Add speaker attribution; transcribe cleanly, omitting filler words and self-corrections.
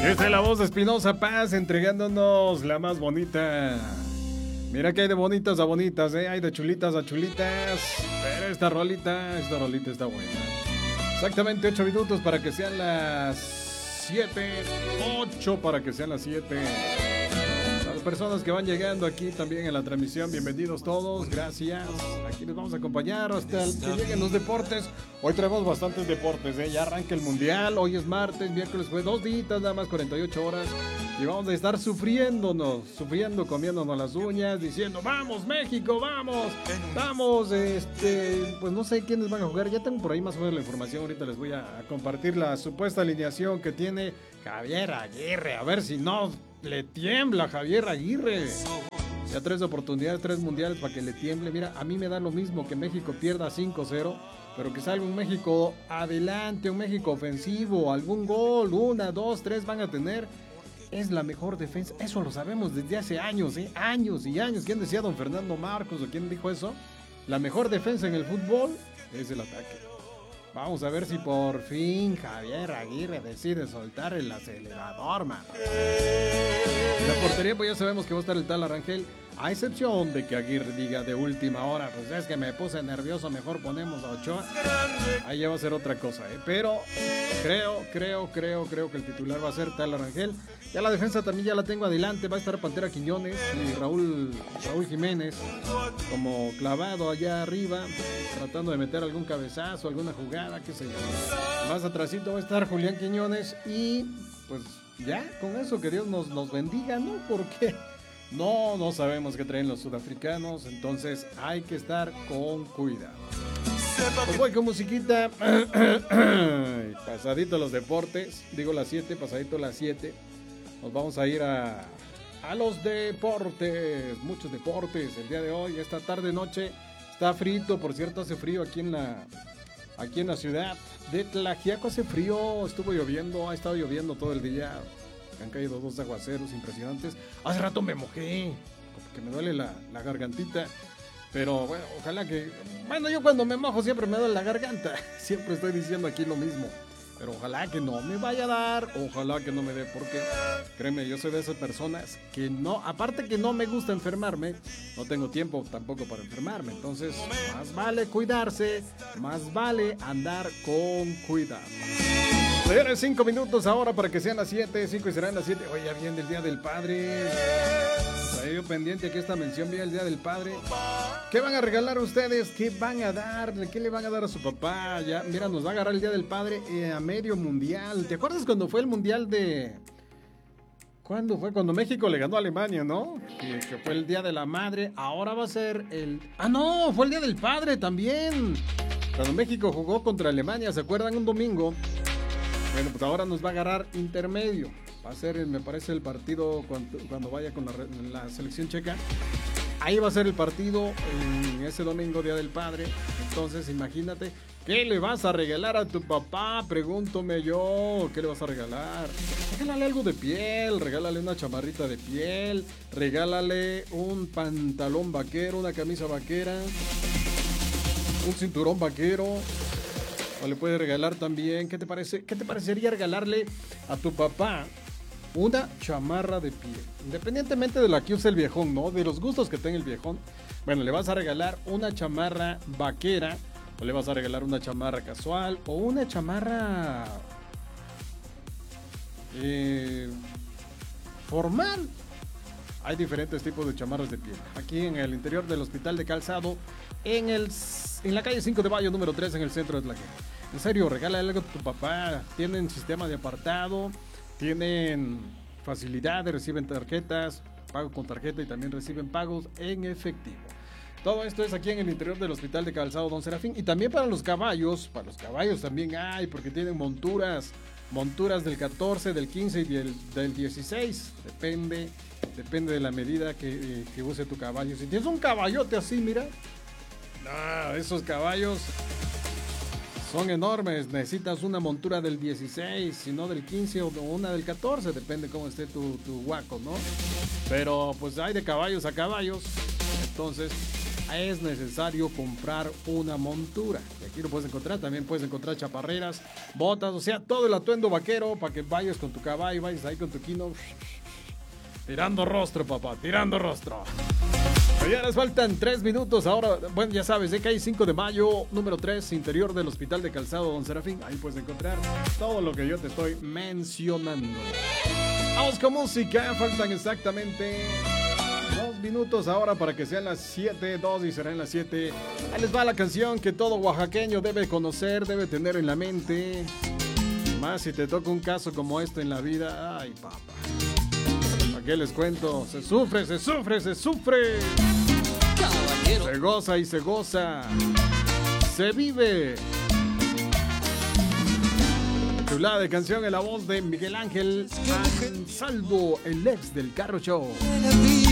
Speaker 1: Esta es la voz de Espinosa Paz entregándonos la más bonita. Mira que hay de bonitas a bonitas, hay de chulitas a chulitas. Pero esta rolita está buena. Exactamente 8 minutos para que sean las 7. 8 para que sean las 7. Las personas que van llegando aquí también en la transmisión, bienvenidos todos, gracias. Aquí les vamos a acompañar hasta que lleguen los deportes. Hoy traemos bastantes deportes, ya arranca el mundial. Hoy es martes, miércoles, fue 2 días, nada más 48 horas. Y vamos a estar sufriendo, comiéndonos las uñas, diciendo, vamos México, vamos, pues no sé quiénes van a jugar. Ya tengo por ahí más o menos la información, ahorita les voy a compartir la supuesta alineación que tiene Javier Aguirre, a ver si no le tiembla Javier Aguirre. Ya 3 oportunidades, 3 mundiales para que le tiemble. Mira, a mí me da lo mismo que México pierda 5-0, pero que salga un México adelante, un México ofensivo, algún gol, 1, 2, 3 van a tener. Es la mejor defensa, eso lo sabemos desde hace años, años y años. ¿Quién decía, don Fernando Marcos o quién dijo eso? La mejor defensa en el fútbol es el ataque. Vamos a ver si por fin Javier Aguirre decide soltar el acelerador, man. En la portería pues ya sabemos que va a estar el tal Arangel, a excepción de que Aguirre diga de última hora, pues es que me puse nervioso, mejor ponemos a Ochoa. Ahí ya va a ser otra cosa, pero creo que el titular va a ser tal Arangel. Ya la defensa también ya la tengo adelante, va a estar Pantera Quiñones y Raúl Jiménez como clavado allá arriba, tratando de meter algún cabezazo, alguna jugada, qué sé yo. Más atrasito va a estar Julián Quiñones y pues ya, con eso que Dios nos bendiga, ¿no? Porque no sabemos qué traen los sudafricanos, entonces hay que estar con cuidado. Pues voy con musiquita. Pasadito los deportes, digo las 7, pasadito las 7. Nos vamos a ir a los deportes, muchos deportes el día de hoy, esta tarde noche. Está frito, por cierto, hace frío aquí en la ciudad de Tlaxiaco, hace frío, estuvo lloviendo, ha estado lloviendo todo el día, han caído 2 aguaceros impresionantes. Hace rato me mojé, como que me duele la gargantita, pero bueno, ojalá que, bueno, yo cuando me mojo siempre me duele la garganta, siempre estoy diciendo aquí lo mismo. Pero ojalá que no me vaya a dar, ojalá que no me dé, porque créeme, yo soy de esas personas que no, aparte que no me gusta enfermarme, no tengo tiempo tampoco para enfermarme, entonces más vale cuidarse, más vale andar con cuidado. Señores, 5 minutos ahora para que sean las 7, 5 y serán las 7. Oye, ya viene el Día del Padre. Trae yo pendiente aquí esta mención, viene el Día del Padre. ¿Qué van a regalar ustedes? ¿Qué van a darle? ¿Qué le van a dar a su papá? Ya, mira, nos va a agarrar el Día del Padre a medio mundial. ¿Te acuerdas cuando fue el mundial de... ¿Cuándo fue? Cuando México le ganó a Alemania, ¿no? Que fue el Día de la Madre. Ahora va a ser el... ¡Ah, no! Fue el Día del Padre también. Cuando México jugó contra Alemania, ¿se acuerdan? Un domingo. Bueno, pues ahora nos va a agarrar intermedio. Va a ser, me parece, el partido cuando vaya con la selección checa. Ahí va a ser el partido en ese domingo, Día del Padre. Entonces, imagínate, ¿qué le vas a regalar a tu papá? Pregúntome yo, ¿qué le vas a regalar? Regálale algo de piel, regálale una chamarrita de piel, regálale un pantalón vaquero, una camisa vaquera, un cinturón vaquero. O le puedes regalar también, ¿qué te parecería regalarle a tu papá una chamarra de piel? Independientemente de la que use el viejón, ¿no? De los gustos que tenga el viejón. Bueno, le vas a regalar una chamarra vaquera, o le vas a regalar una chamarra casual, o una chamarra formal. Hay diferentes tipos de chamarras de piel. Aquí en el interior del Hospital de Calzado, en la calle 5 de Mayo, número 3, en el centro de Tlaxcala. En serio, regálale algo a tu papá. Tienen sistema de apartado, tienen facilidades, reciben tarjetas, pago con tarjeta y también reciben pagos en efectivo. Todo esto es aquí en el interior del Hospital de Calzado Don Serafín. Y también para los caballos también hay, porque tienen monturas del 14, del 15 y del 16. Depende de la medida que use tu caballo. Si tienes un caballote así, mira, esos caballos son enormes, necesitas una montura del 16, si no del 15 o una del 14, depende cómo esté tu guaco, ¿no? Pero pues hay de caballos a caballos, entonces es necesario comprar una montura. Y aquí lo puedes encontrar, también puedes encontrar chaparreras, botas, o sea, todo el atuendo vaquero para que vayas con tu caballo, vayas ahí con tu quino. Tirando rostro, papá, tirando rostro. Ya les faltan 3 minutos ahora. Bueno, ya sabes, de calle 5 de mayo, número 3, interior del Hospital de Calzado Don Serafín. Ahí puedes encontrar todo lo que yo te estoy mencionando. Vamos con música, faltan exactamente 2 minutos ahora para que sean las 7, 2 y serán las 7. Ahí les va la canción que todo oaxaqueño debe conocer, debe tener en la mente. Más si te toca un caso como este en la vida. Ay, papá. ¿Para qué les cuento? Se sufre, se sufre, se sufre. Caballero. Se goza y se goza. Se vive. Chulada de canción en la voz de Miguel Ángel Ansaldo, el ex del Carro Show.